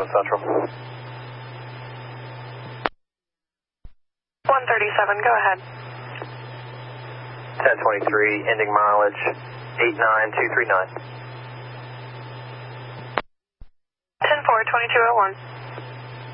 Central. 137, go ahead. 1023, ending mileage 89239. 10-4, 2201.